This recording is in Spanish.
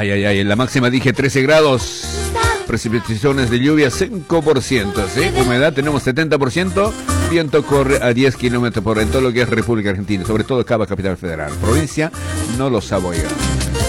En la máxima dije 13 grados. Precipitaciones de lluvia 5%, ¿sí? Humedad tenemos 70%. Viento corre a 10 kilómetros por hora en todo lo que es República Argentina, sobre todo Cava, Capital Federal. Provincia, no lo saboya.